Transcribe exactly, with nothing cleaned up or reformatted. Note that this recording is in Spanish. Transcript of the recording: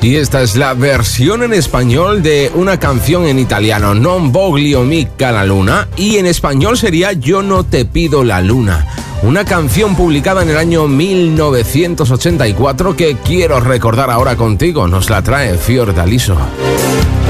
Y esta es la versión en español de una canción en italiano, Non voglio mica la luna, y en español sería Yo no te pido la luna. Una canción publicada en el año mil novecientos ochenta y cuatro que quiero recordar ahora contigo. Nos la trae Fiordaliso.